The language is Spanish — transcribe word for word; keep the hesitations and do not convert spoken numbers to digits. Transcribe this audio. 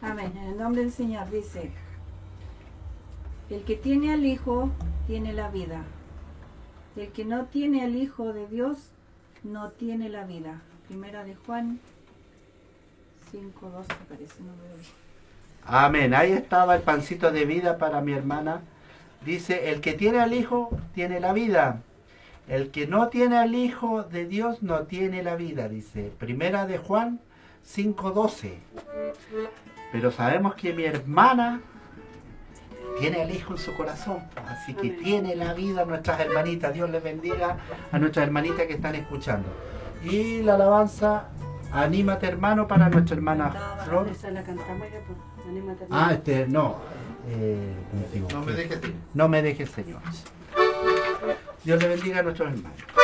Amén. En el nombre del Señor dice, el que tiene al Hijo tiene la vida. El que no tiene al Hijo de Dios no tiene la vida. Primera de Juan cinco doce parece, no veo. Amén. Ahí estaba el pancito de vida para mi hermana. Dice, el que tiene al Hijo tiene la vida. El que no tiene al Hijo de Dios no tiene la vida, dice. Primera de Juan cinco doce. Pero sabemos que mi hermana tiene al Hijo en su corazón, así que tiene la vida nuestras hermanitas. Dios les bendiga a nuestras hermanitas que están escuchando. Y la alabanza, anímate hermano, para nuestra hermana Flor. Esa la cantamos ya, pues. Anímate, hermano. Ah, este, no. Eh, ¿cómo digo? No me dejes ir. No me dejes, Señor. Dios le bendiga a nuestros hermanos.